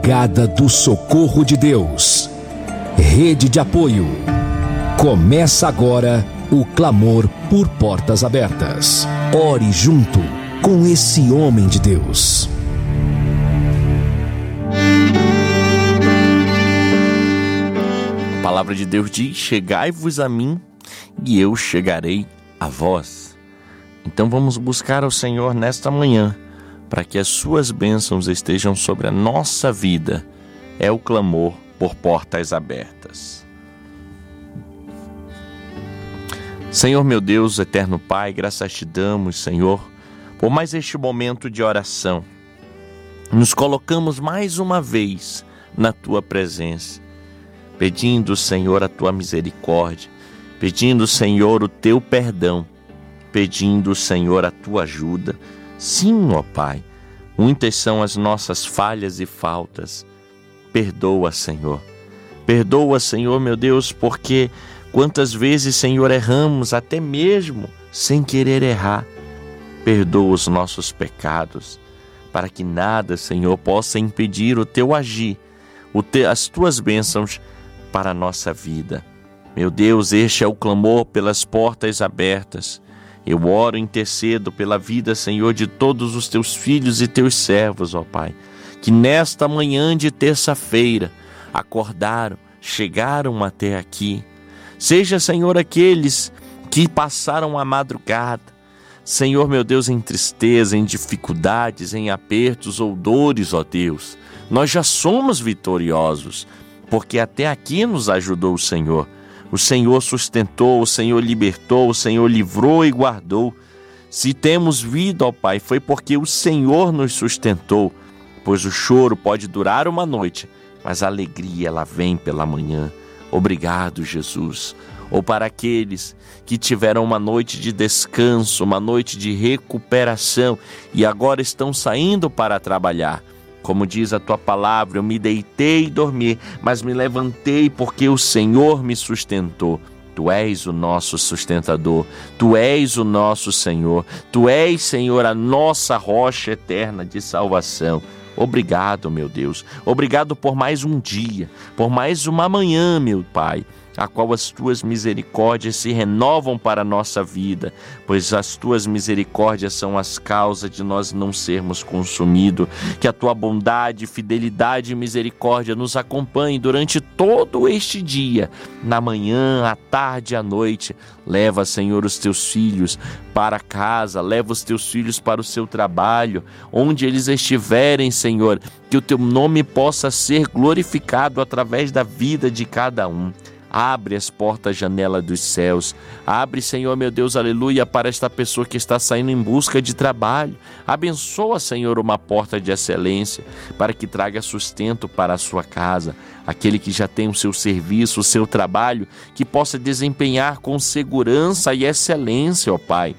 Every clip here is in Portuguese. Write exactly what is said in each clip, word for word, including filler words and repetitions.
Brigada do Socorro de Deus. Rede de apoio. Começa agora o clamor por portas abertas. Ore junto com esse homem de Deus. A palavra de Deus diz: chegai-vos a mim e eu chegarei a vós. Então vamos buscar ao Senhor nesta manhã, para que as suas bênçãos estejam sobre a nossa vida. É o clamor por portas abertas. Senhor meu Deus, eterno Pai, graças te damos, Senhor, por mais este momento de oração. Nos colocamos mais uma vez na tua presença, pedindo, Senhor, a tua misericórdia, pedindo, Senhor, o teu perdão, pedindo, Senhor, a tua ajuda. Sim, ó Pai, muitas são as nossas falhas e faltas. Perdoa, Senhor. Perdoa, Senhor, meu Deus, porque quantas vezes, Senhor, erramos até mesmo sem querer errar. Perdoa os nossos pecados, para que nada, Senhor, possa impedir o teu agir, o te, as tuas bênçãos para a nossa vida. Meu Deus, este é o clamor pelas portas abertas. Eu oro e intercedo pela vida, Senhor, de todos os teus filhos e teus servos, ó Pai, que nesta manhã de terça-feira acordaram, chegaram até aqui. Seja, Senhor, aqueles que passaram a madrugada, Senhor, meu Deus, em tristeza, em dificuldades, em apertos ou dores, ó Deus. Nós já somos vitoriosos, porque até aqui nos ajudou o Senhor. O Senhor sustentou, o Senhor libertou, o Senhor livrou e guardou. Se temos vida, ó Pai, foi porque o Senhor nos sustentou, pois o choro pode durar uma noite, mas a alegria, ela vem pela manhã. Obrigado, Jesus. Ou para aqueles que tiveram uma noite de descanso, uma noite de recuperação e agora estão saindo para trabalhar. Como diz a tua palavra, eu me deitei e dormi, mas me levantei porque o Senhor me sustentou. Tu és o nosso sustentador, Tu és o nosso Senhor, Tu és, Senhor, a nossa rocha eterna de salvação. Obrigado, meu Deus, obrigado por mais um dia, por mais uma manhã, meu Pai, a qual as tuas misericórdias se renovam para a nossa vida, pois as tuas misericórdias são as causas de nós não sermos consumidos. Que a tua bondade, fidelidade e misericórdia nos acompanhem durante todo este dia, na manhã, à tarde e à noite. Leva, Senhor, os teus filhos para casa, leva os teus filhos para o seu trabalho, onde eles estiverem, Senhor, que o teu nome possa ser glorificado através da vida de cada um. Abre as portas, janela dos céus. Abre, Senhor, meu Deus, aleluia, para esta pessoa que está saindo em busca de trabalho. Abençoa, Senhor, uma porta de excelência, para que traga sustento para a sua casa. Aquele que já tem o seu serviço, o seu trabalho, que possa desempenhar com segurança e excelência, ó Pai.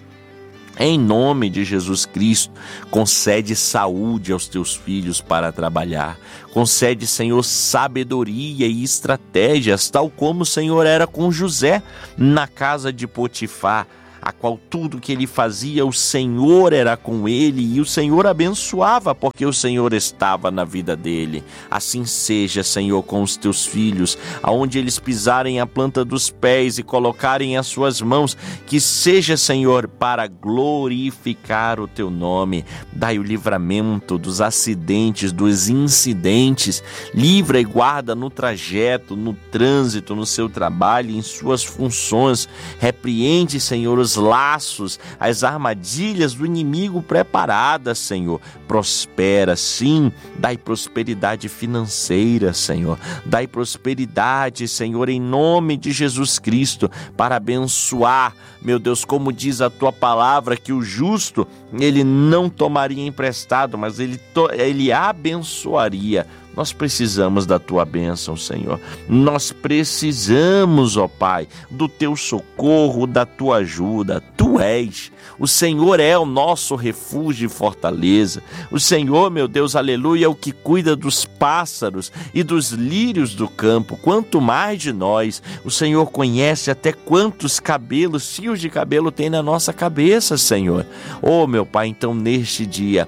Em nome de Jesus Cristo, concede saúde aos teus filhos para trabalhar. Concede, Senhor, sabedoria e estratégias, tal como o Senhor era com José na casa de Potifar, a qual tudo que ele fazia, o Senhor era com ele e o Senhor abençoava, porque o Senhor estava na vida dele. Assim seja, Senhor, com os teus filhos, aonde eles pisarem a planta dos pés e colocarem as suas mãos, que seja, Senhor, para glorificar o teu nome. Dai o livramento dos acidentes, dos incidentes, livra e guarda no trajeto, no trânsito, no seu trabalho, em suas funções. Repreende, Senhor, os laços, as armadilhas do inimigo preparadas, Senhor. Prospera, sim, dai prosperidade financeira, Senhor. Dai prosperidade, Senhor, em nome de Jesus Cristo, para abençoar, meu Deus, como diz a tua palavra, que o justo, ele não tomaria emprestado, mas ele, to- ele abençoaria. Nós precisamos da tua bênção, Senhor. Nós precisamos, ó Pai, do teu socorro, da tua ajuda. Tu és. O Senhor é o nosso refúgio e fortaleza. O Senhor, meu Deus, aleluia, é o que cuida dos pássaros e dos lírios do campo. Quanto mais de nós, o Senhor conhece até quantos cabelos, fios de cabelo tem na nossa cabeça, Senhor. Oh, meu Pai, então neste dia,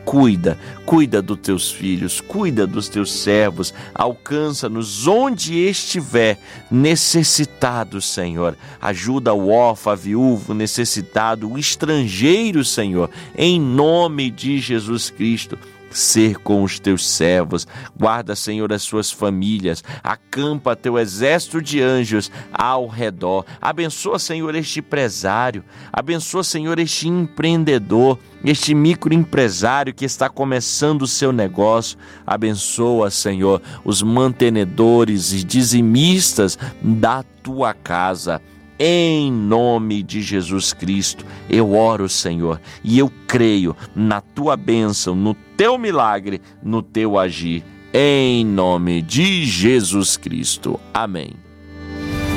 cuida, cuida dos teus filhos, cuida dos teus servos, alcança-nos onde estiver necessitado, Senhor. Ajuda o órfão, a viúvo, necessitado, o estrangeiro, Senhor, em nome de Jesus Cristo. Ser com os teus servos, guarda, Senhor, as suas famílias, acampa teu exército de anjos ao redor, abençoa, Senhor, este empresário, abençoa, Senhor, este empreendedor, este microempresário que está começando o seu negócio, abençoa, Senhor, os mantenedores e dizimistas da tua casa. Em nome de Jesus Cristo, eu oro, Senhor, e eu creio na tua bênção, no teu milagre, no teu agir. Em nome de Jesus Cristo. Amém.